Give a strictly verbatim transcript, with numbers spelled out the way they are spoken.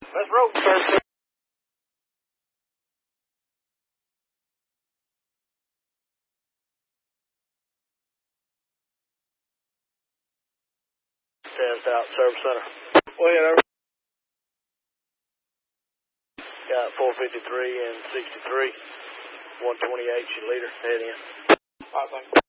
Let's roll, sir. Test out, service center. Well, yeah, got four fifty-three and sixty-three. one twenty-eight, your leader, head in. All right, thank you.